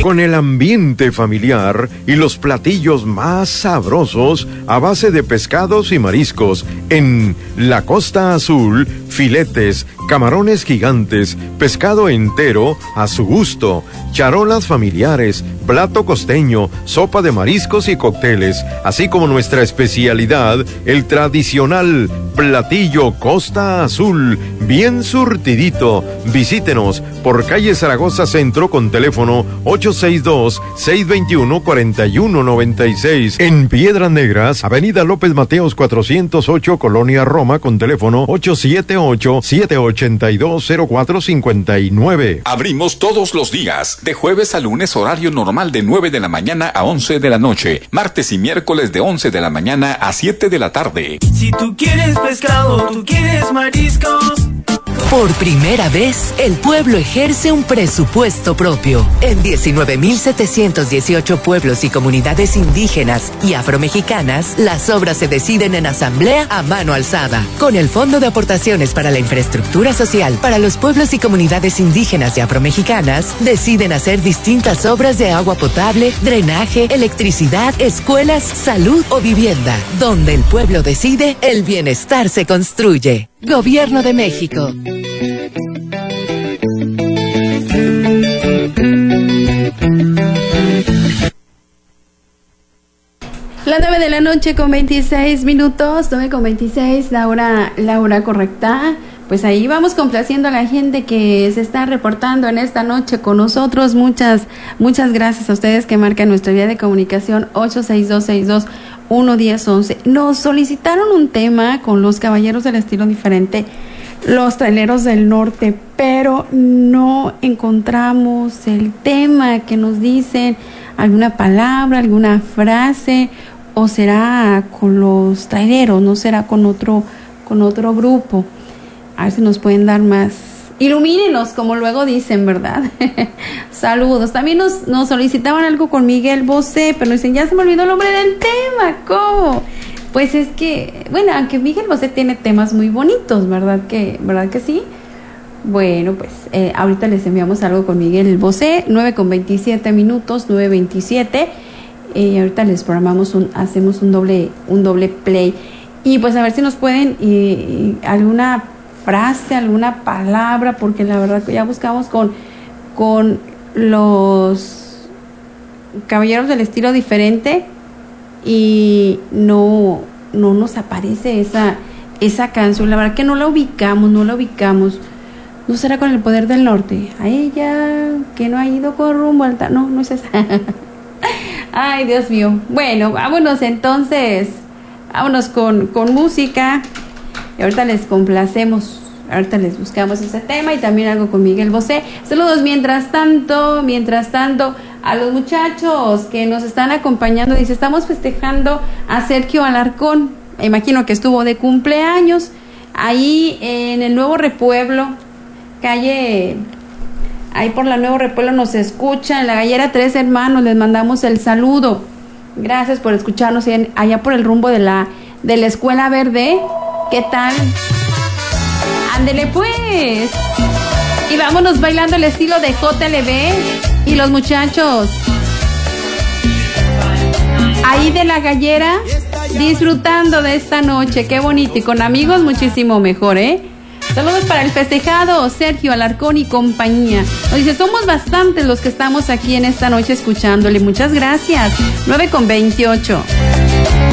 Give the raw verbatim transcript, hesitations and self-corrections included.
con el ambiente familiar y los platillos más sabrosos a base de pescados y mariscos en la Costa Azul, filetes, camarones gigantes, pescado entero a su gusto, charolas familiares, plato costeño, sopa de mariscos y cócteles, así como nuestra especialidad, el tradicional platillo Costa Azul, bien surtidito. Visítenos por calle Zaragoza Centro con teléfono ocho seis dos, seis dos uno, cuatro uno nueve seis. En Piedras Negras, avenida López Mateos cuatrocientos ocho, Colonia Roma, con teléfono ocho siete ocho, siete ocho dos, cero cuatro cinco nueve. Abrimos todos los días, de jueves a lunes, horario normal de nueve de la mañana a once de la noche, martes y miércoles de once de la mañana a siete de la tarde. Si tú quieres pescado, tú quieres mariscos. Por primera vez, el pueblo ejerce un presupuesto propio. En diecinueve mil setecientos dieciocho pueblos y comunidades indígenas y afromexicanas, las obras se deciden en asamblea a mano alzada. Con el Fondo de Aportaciones para la Infraestructura Social para los pueblos y comunidades indígenas y afromexicanas, deciden hacer distintas obras de agua potable, drenaje, electricidad, escuelas, salud o vivienda. Donde el pueblo decide, el bienestar se construye. Gobierno de México. Las nueve de la noche con veintiséis minutos, nueve con veintiséis, la hora, la hora correcta. Pues ahí vamos complaciendo a la gente que se está reportando en esta noche con nosotros. Muchas, muchas gracias a ustedes que marcan nuestra vía de comunicación ocho seis dos seis dos uno uno cero once. Nos solicitaron un tema con los caballeros del estilo diferente, los traileros del norte, pero no encontramos el tema que nos dicen, alguna palabra, alguna frase, o será con los traileros, no será con otro, con otro grupo. A ver si nos pueden dar más. Ilumínenos, como luego dicen, ¿verdad? Saludos. También nos, nos solicitaban algo con Miguel Bosé, pero dicen, ya se me olvidó el nombre del tema. ¿Cómo? Pues es que, bueno, aunque Miguel Bosé tiene temas muy bonitos, ¿verdad que, verdad que sí? Bueno, pues eh, ahorita les enviamos algo con Miguel Bosé, nueve con veintisiete minutos, nueve veintisiete. Y eh, ahorita les programamos un, hacemos un doble, un doble play. Y pues a ver si nos pueden, y, y alguna frase, alguna palabra, porque la verdad que ya buscamos con, con los caballeros del estilo diferente y no, no nos aparece esa, esa canción. La verdad que no la ubicamos, no la ubicamos. ¿No será con el poder del norte? A ella que no ha ido con rumbo al... Ta- no, no es esa. Ay, Dios mío. Bueno, vámonos entonces. Vámonos con, con música. Y ahorita les complacemos. Ahorita les buscamos ese tema y también algo con Miguel Bosé. Saludos mientras tanto, mientras tanto, a los muchachos que nos están acompañando. Dice, estamos festejando a Sergio Alarcón. Me imagino que estuvo de cumpleaños. Ahí en el Nuevo Repueblo, calle, ahí por la Nuevo Repueblo nos escuchan, en la Gallera Tres Hermanos, les mandamos el saludo. Gracias por escucharnos en, allá por el rumbo de la, de la Escuela Verde. ¿Qué tal? Ándele pues. Y vámonos bailando el estilo de J L B y los muchachos. Ahí de la Gallera, disfrutando de esta noche. Qué bonito. Y con amigos muchísimo mejor, ¿eh? Saludos para el festejado Sergio Alarcón y compañía. Nos dice, somos bastantes los que estamos aquí en esta noche escuchándole. Muchas gracias. nueve con veintiocho.